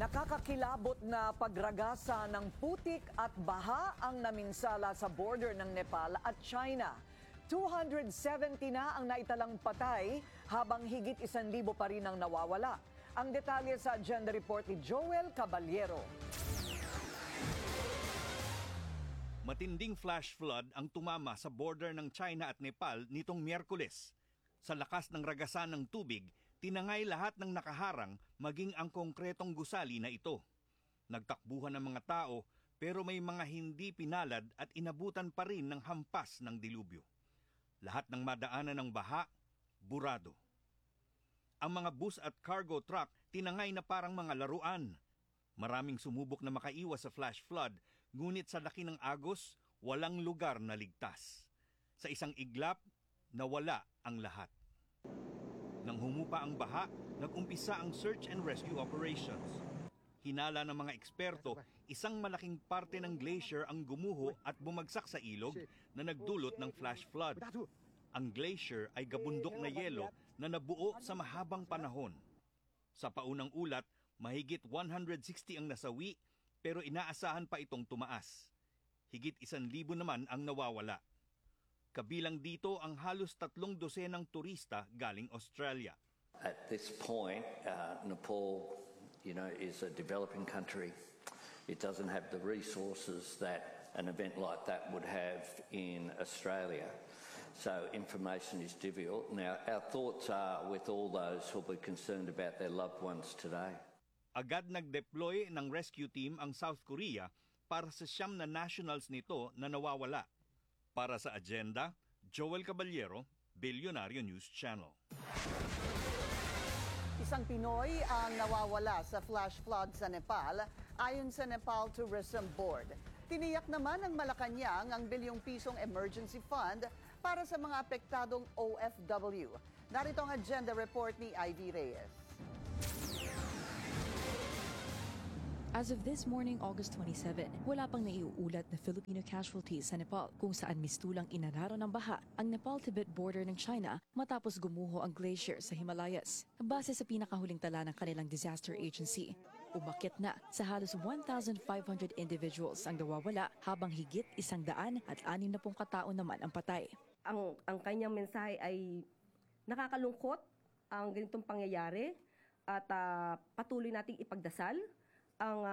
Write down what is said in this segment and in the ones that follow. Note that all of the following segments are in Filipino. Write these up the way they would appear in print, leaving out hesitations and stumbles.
Nakakakilabot na pagragasa ng putik at baha ang naminsala sa border ng Nepal at China. 270 na ang naitalang patay habang higit 1,000 pa rin ang nawawala. Ang detalye sa agenda report ni Joel Caballero. Matinding flash flood ang tumama sa border ng China at Nepal nitong Miyerkules. Sa lakas ng ragasan ng tubig, tinangay lahat ng nakaharang maging ang konkretong gusali na ito. Nagtakbuhan ng mga tao pero may mga hindi pinalad at inabutan pa rin ng hampas ng dilubyo. Lahat ng madaanan ng baha, burado. Ang mga bus at cargo truck tinangay na parang mga laruan. Maraming sumubok na makaiwas sa flash flood, ngunit sa laki ng agos, walang lugar na ligtas. Sa isang iglap, nawala ang lahat. Nang humupa ang baha, nag-umpisa ang search and rescue operations. Hinala ng mga eksperto, isang malaking parte ng glacier ang gumuho at bumagsak sa ilog na nagdulot ng flash flood. Ang glacier ay gabundok na yelo na nabuo sa mahabang panahon. Sa paunang ulat, mahigit 160 ang nasawi pero inaasahan pa itong tumaas. Higit 1,000 naman ang nawawala. Kabilang dito ang halos 3 dosenang turista galing Australia. At this point, Nepal, is a developing country. It doesn't have the resources that an event like that would have in Australia. So information is difficult. Now, our thoughts are with all those who will be concerned about their loved ones today. Agad nag-deploy ng rescue team ang South Korea para sa 9 na nationals nito na nawawala. Para sa agenda, Joel Caballero, Bilyonaryo News Channel. Isang Pinoy ang nawawala sa flash flood sa Nepal ayon sa Nepal Tourism Board. Tiniyak naman ng Malacanang ang bilyong pisong emergency fund para sa mga apektadong OFW. Narito ang agenda report ni Ivy Reyes. As of this morning, August 27, wala pang naiuulat na Filipino casualties sa Nepal kung saan mistulang inararo ng baha ang Nepal-Tibet border ng China matapos gumuho ang glacier sa Himalayas. Base sa pinakahuling tala ng kanilang disaster agency, umakyat na sa halos 1,500 individuals ang nawawala habang higit 160 katao naman ang patay. Ang kanyang mensahe ay nakakalungkot ang ganitong pangyayari at patuloy nating ipagdasal ang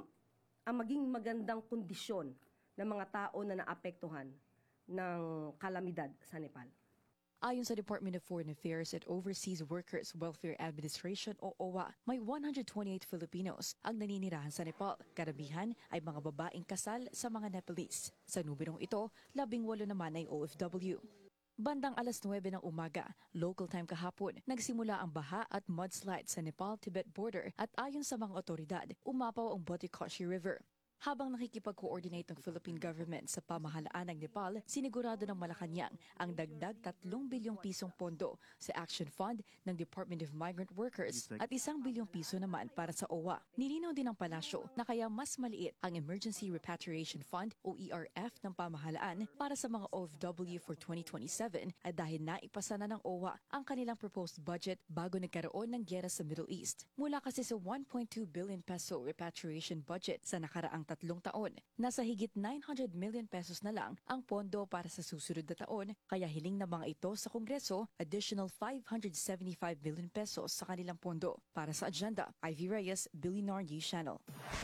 maging magandang kondisyon ng mga tao na naapektuhan ng kalamidad sa Nepal. Ayon sa Department of Foreign Affairs at Overseas Workers Welfare Administration o OWA, may 128 Filipinos ang naninirahan sa Nepal. Karamihan ay mga babaeng kasal sa mga Nepalese. Sa numerong ito, 18 naman ay OFW. Bandang alas 9 ng umaga, local time kahapon, nagsimula ang baha at mudslide sa Nepal-Tibet border at ayon sa mga otoridad, umapaw ang Botikoshi River. Habang nakikipag-coordinate ng Philippine government sa pamahalaan ng Nepal, sinigurado ng Malacanang ang dagdag 3 bilyong pisong pondo sa Action Fund ng Department of Migrant Workers at 1 bilyong piso naman para sa OWA. Nilinaw din ng palasyo na kaya mas maliit ang Emergency Repatriation Fund o ERF ng pamahalaan para sa mga OFW for 2027 at dahil naipasa na ng OWA ang kanilang proposed budget bago nagkaroon ng gyera sa Middle East. Mula kasi sa 1.2 billion peso repatriation budget sa nakaraang 3 taon, nasa higit 900 million pesos na lang ang pondo para sa susunod na taon, kaya hiling na mga ito sa Kongreso additional 575 million pesos sa kanilang pondo. Para sa agenda, Ivy Reyes, Bilyonaryo News Channel.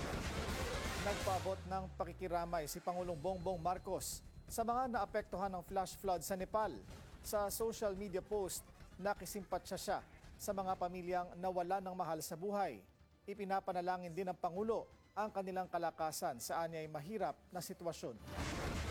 Nagpaabot ng pakikiramay si Pangulong Bongbong Marcos sa mga naapektuhan ng flash flood sa Nepal. Sa social media post, nakisimpatsa siya sa mga pamilyang nawala ng mahal sa buhay. Ipinapanalangin din ng Pangulo ang kanilang kalakasan sa anyay mahirap na sitwasyon.